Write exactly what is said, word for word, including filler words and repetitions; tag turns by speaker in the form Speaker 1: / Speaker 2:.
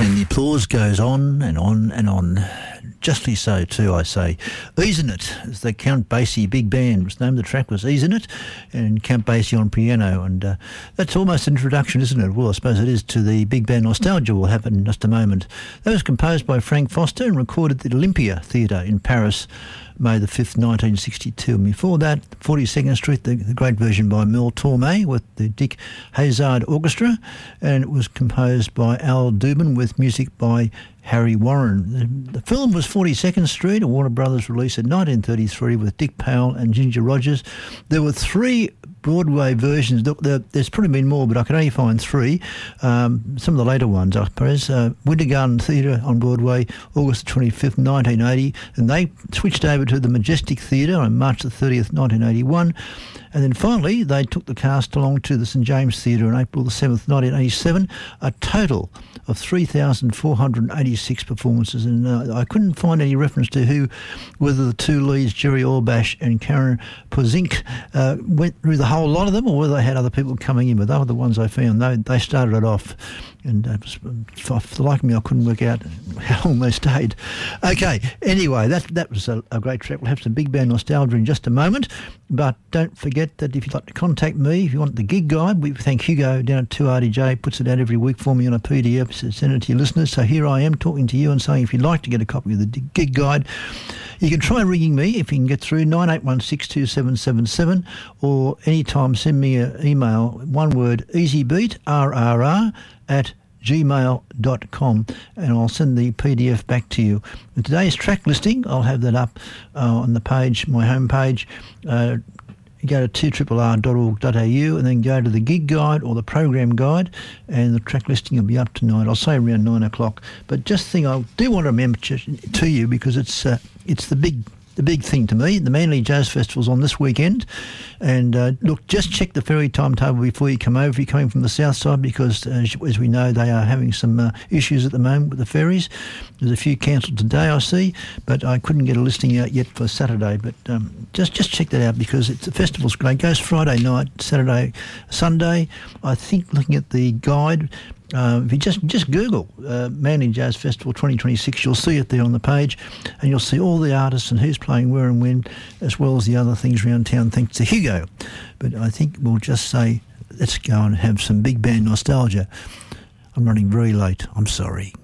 Speaker 1: And the applause goes on and on and on. Justly so too, I say. Easin' It is the Count Basie big band. The name of the track was Easin' It, and Count Basie on piano. And uh, that's almost an introduction, isn't it? Well, I suppose it is to the big band Nostalgia. We'll have it in just a moment. That was composed by Frank Foster and recorded at the Olympia Theatre in Paris, May the fifth, nineteen sixty-two. And before that, forty-second Street, the, the great version by Mel Torme with the Dick Hazard Orchestra, and it was composed by Al Dubin with music by Harry Warren. The, the film was forty-second Street, a Warner Brothers release in nineteen thirty-three with Dick Powell and Ginger Rogers. There were three Broadway versions. Look, there, there's probably been more, but I could only find three. Um, some of the later ones, I suppose. Uh, Winter Garden Theatre on Broadway, August twenty-fifth, nineteen eighty, and they switched over to the Majestic Theatre on March the thirtieth, nineteen eighty-one. And then finally, they took the cast along to the St James Theatre on April the seventh, nineteen eighty-seven, a total of three thousand four hundred eighty-six performances. And uh, I couldn't find any reference to who, whether the two leads, Jerry Orbach and Karen Pozink, uh, went through the whole lot of them, or whether they had other people coming in, but they were the ones I found. They, they started it off, and uh, for, for like me, I couldn't work out how long they stayed. Okay, anyway, that that was a, a great track. We'll have some big band nostalgia in just a moment, but don't forget that if you'd like to contact me, if you want the gig guide, we thank Hugo down at two R D J, puts it out every week for me on a P D F, so send it to your listeners. So here I am talking to you and saying if you'd like to get a copy of the gig guide, you can try ringing me if you can get through, nine eight one six two seven seven seven, or anytime send me an email, one word, easybeat, R R R, at gmail dot com, and I'll send the P D F back to you. And today's track listing, I'll have that up uh, on the page, my home page. Uh, you go to two R R R dot org dot A U and then go to the gig guide or the program guide, and the track listing will be up tonight. I'll say around nine o'clock. But just the thing I do want to remember to you, because it's uh, it's the big the big thing to me. The Manly Jazz Festival's on this weekend, and uh, look, just check the ferry timetable before you come over if you're coming from the south side, because uh, as we know, they are having some uh, issues at the moment with the ferries. There's a few cancelled today, I see, but I couldn't get a listing out yet for Saturday. But um, just just check that out, because it's, the festival's great. It goes Friday night, Saturday, Sunday. I think looking at the guide, Uh, if you just just Google uh, Manly Jazz Festival twenty twenty-six, you'll see it there on the page, and you'll see all the artists and who's playing where and when, as well as the other things around town, thanks to Hugo. But I think we'll just say, let's go and have some big band nostalgia. I'm running very late. I'm sorry.